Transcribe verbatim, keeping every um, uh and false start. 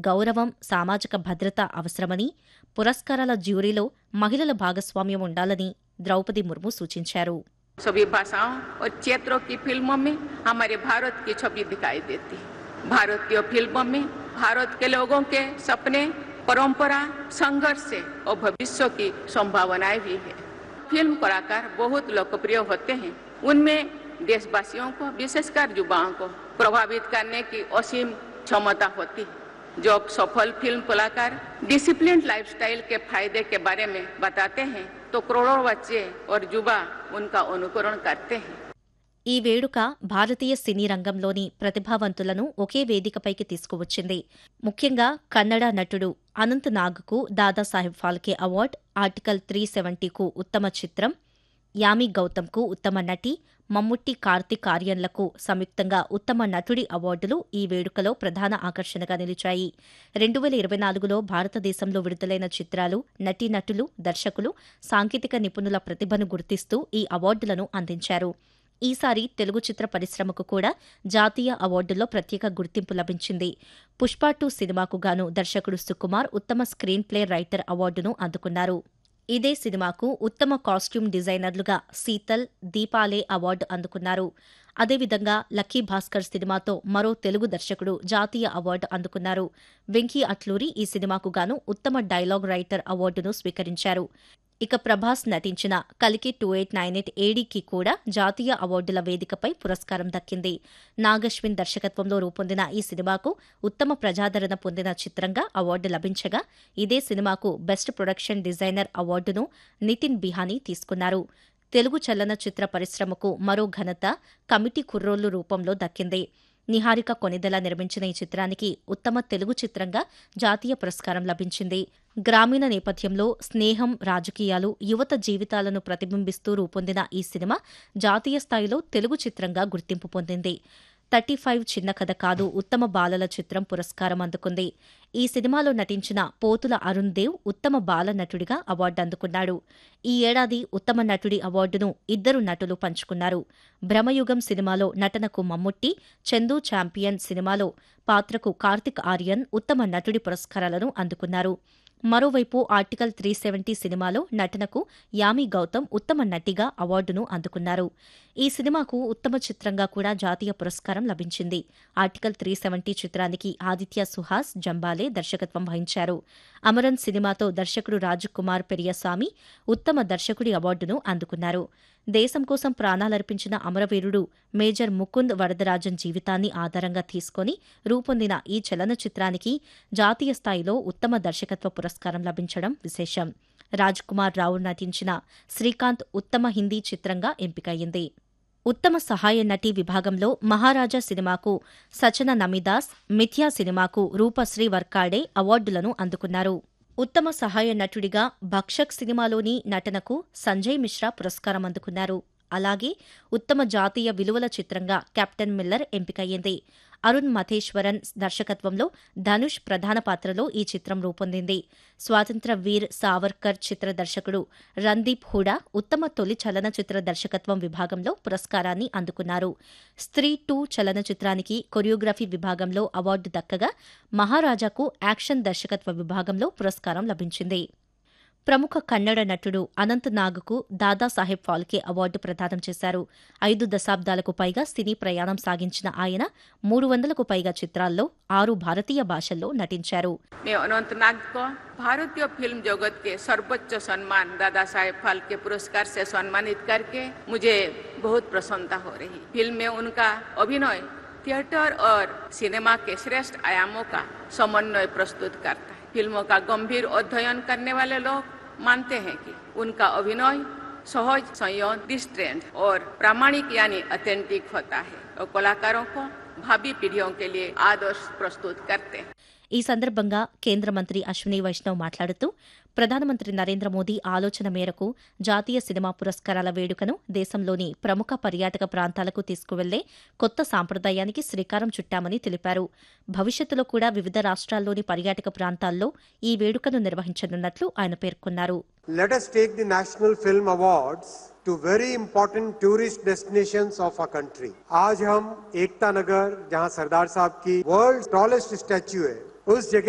గౌరవం, సామాజిక భద్రత అవసరమని, పురస్కారాల జ్యూరీలో మహిళల భాగస్వామ్యం ఉండాలని ద్రౌపది ముర్ము సూచించారు. सभी भाषाओं और क्षेत्रों की फिल्मों में हमारे भारत की छवि दिखाई देती है. भारतीय फिल्मों में भारत के लोगों के सपने, परंपरा, संघर्ष से और भविष्य की संभावनाएं भी है. फिल्म कलाकार बहुत लोकप्रिय होते हैं. उनमें देशवासियों को, विशेषकर युवाओं को प्रभावित करने की असीम क्षमता होती है. जो सफल फिल्म कलाकार डिसिप्लिन लाइफस्टाइल के फायदे के बारे में बताते हैं तो करोड़ों बच्चे और युवा उनका अनुकरण करते हैं. ఈ వేడుక భారతీయ సినీ రంగంలోని ప్రతిభావంతులను ఒకే వేదికపైకి తీసుకువచ్చింది. ముఖ్యంగా కన్నడ నటుడు Anant నాగ్కు Dadasaheb Phalke award, article three సెవెంటీకు ఉత్తమ చిత్రం, యామి గౌతమ్కు ఉత్తమ నటి, మమ్ముట్టి కార్తిక్ ఆర్యన్లకు సంయుక్తంగా ఉత్తమ నటుడి అవార్డులు ఈ వేడుకలో ప్రధాన ఆకర్షణగా నిలిచాయి. రెండు వేల ఇరవై నాలుగులో భారతదేశంలో విడుదలైన చిత్రాలు, నటీనటులు, దర్శకులు, సాంకేతిక నిపుణుల ప్రతిభను గుర్తిస్తూ ఈ అవార్డులను అందించారు. ఈసారి తెలుగు చిత్ర పరిశ్రమకు కూడా జాతీయ అవార్డుల్లో ప్రత్యేక గుర్తింపు లభించింది. పుష్ప టూ సినిమాకు గాను దర్శకుడు సుకుమార్ ఉత్తమ స్క్రీన్ ప్లే రైటర్ అవార్డును అందుకున్నారు. ఇదే సినిమాకు ఉత్తమ కాస్ట్యూమ్ డిజైనర్లుగా శీతల్, దీపాలే అవార్డు అందుకున్నారు. అదేవిధంగా లక్కీ భాస్కర్ సినిమాతో మరో తెలుగు దర్శకుడు జాతీయ అవార్డు అందుకున్నారు. వెంకీ అట్లూరి ఈ సినిమాకు గాను ఉత్తమ డైలాగ్ రైటర్ అవార్డును స్వీకరించారు. ఇక ప్రభాస్ నటించిన కలికి టూ ఎయిట్ నైన్ ఎయిట్ ఏడీకి కూడా జాతీయ అవార్డుల వేదికపై పురస్కారం దక్కింది. నాగశ్విన్ దర్శకత్వంలో రూపొందిన ఈ సినిమాకు ఉత్తమ ప్రజాదరణ పొందిన చిత్రంగా అవార్డు లభించగా, ఇదే సినిమాకు బెస్ట్ ప్రొడక్షన్ డిజైనర్ అవార్డును నితిన్ బిహానీ తీసుకున్నారు. తెలుగు చలనచిత్ర పరిశ్రమకు మరో ఘనత కమిటీ కుర్రోళ్లు రూపంలో దక్కింది. నిహారిక కొనిదెల నిర్మించిన ఈ చిత్రానికి ఉత్తమ తెలుగు చిత్రంగా జాతీయ పురస్కారం లభించింది. గ్రామీణ నేపథ్యంలో స్నేహం, రాజకీయాలు, యువత జీవితాలను ప్రతిబింబిస్తూ రూపొందిన ఈ సినిమా జాతీయ స్థాయిలో తెలుగు చిత్రంగా గుర్తింపు పొందింది. థర్టీ ఫైవ్ చిన్న కథ కాదు ఉత్తమ బాలల చిత్రం పురస్కారం అందుకుంది. ఈ సినిమాలో నటించిన పోతుల అరుణ్ దేవ్ ఉత్తమ బాల నటుడిగా అవార్డు అందుకున్నాడు. ఈ ఏడాది ఉత్తమ నటుడి అవార్డును ఇద్దరు నటులు పంచుకున్నారు. భ్రమయుగం సినిమాలో నటనకు మమ్ముట్టి, చందు ఛాంపియన్ సినిమాలో పాత్రకు కార్తిక్ ఆర్యన్ ఉత్తమ నటుడి పురస్కారాలను అందుకున్నారు. మరోవైపు ఆర్టికల్ త్రీ సెవెంటీ సినిమాలో నటనకు యామి గౌతమ్ ఉత్తమ నటిగా అవార్డును అందుకున్నారు. ఈ సినిమాకు ఉత్తమ చిత్రంగా కూడా జాతీయ పురస్కారం లభించింది. ఆర్టికల్ త్రీ సెవెంటీ చిత్రానికి ఆదిత్య సుహాస్ జంబాలే దర్శకత్వం వహించారు. అమరన్ సినిమాతో దర్శకుడు రాజకుమార్ పెరియస్వామి ఉత్తమ దర్శకుడి అవార్డును అందుకున్నారు. దేశం కోసం ప్రాణాలర్పించిన అమరవీరుడు మేజర్ ముకుంద్ వరదరాజన్ జీవితాన్ని ఆధారంగా తీసుకుని రూపొందిన ఈ చలనచిత్రానికి జాతీయ స్థాయిలో ఉత్తమ దర్శకత్వ పురస్కారం లభించడం విశేషం. రాజ్కుమార్ రావు నటించిన శ్రీకాంత్ ఉత్తమ హిందీ చిత్రంగా ఎంపికయ్యింది. ఉత్తమ సహాయ నటి విభాగంలో మహారాజా సినిమాకు సచన నమిదాస్, మిథ్యా సినిమాకు రూపశ్రీ వర్కాడే అవార్డులను అందుకున్నారు. ఉత్తమ సహాయ నటుడిగా భక్షక్ సినిమాలోని నటనకు సంజయ్ మిశ్రా పురస్కారం అందుకున్నారు. అలాగే ఉత్తమ జాతీయ విలువల చిత్రంగా కెప్టెన్ మిల్లర్ ఎంపికయ్యింది. అరుణ్ మథేశ్వరన్ దర్శకత్వంలో ధనుష్ ప్రధాన పాత్రలో ఈ చిత్రం రూపొందింది. స్వాతంత్ర్య వీర్ సావర్కర్ చిత్ర దర్శకుడు రణ్దీప్ హూడా ఉత్తమ తొలి చలనచిత్ర దర్శకత్వం విభాగంలో పురస్కారాన్ని అందుకున్నారు. స్త్రీ టూ చలనచిత్రానికి కొరియోగ్రఫీ విభాగంలో అవార్డు దక్కగా, మహారాజాకు యాక్షన్ దర్శకత్వ విభాగంలో పురస్కారం లభించింది. ప్రముఖ కన్నడ నటుడు అనంత్ నాగ్కు దాదాసాహెబ్ ఫాల్కే అవార్డు ప్రదానం చేశారు. ఐదు దశాబ్దాలకు పైగా సినీ ప్రయాణం సాగించిన ఆయన మూడు వందలకు పైగా చిత్రాల్లో ఆరు భారతీయ భాషల్లో నటించారు. अनंत नाग को भारतीय फिल्म जगत के सर्वोच्च सम्मान दादा साहेब फाल्के पुरस्कार से सम्मानित करके मुझे बहुत प्रसन्नता हो रही। फिल्म में उनका अभिनय थिएटर और सिनेमा के श्रेष्ठ आयामों का समन्वय प्रस्तुत करता है। फिल्मों का गंभीर अध्ययन करने वाले लोग मानते हैं कि उनका अभिनय सहज, संयम, डिस्ट्रेंट और प्रामाणिक यानी ऑथेंटिक होता है और कलाकारों को भावी पीढ़ियों के लिए आदर्श प्रस्तुत करते हैं। ఈ సందర్భంగా కేంద్ర మంత్రి అశ్విని వైష్ణవ్ మాట్లాడుతూ, ప్రధానమంత్రి నరేంద్ర మోదీ ఆలోచన మేరకు జాతీయ సినిమా పురస్కారాల వేడుకను దేశంలోని ప్రముఖ పర్యాటక ప్రాంతాలకు తీసుకువెళ్లే కొత్త సాంప్రదాయానికి శ్రీకారం చుట్టామని తెలిపారు. భవిష్యత్తులో కూడా వివిధ రాష్ట్రాల్లోని పర్యాటక ప్రాంతాల్లో ఈ వేడుకను నిర్వహించనున్నట్లు ఆయన పేర్కొన్నారు. Let us take the National Film Awards to very important tourist destinations of our country. आज हम एकता नगर, जहां सरदार साहब की वर्ल्ड टॉलेस्ट स्टैच्यू है, उस जगह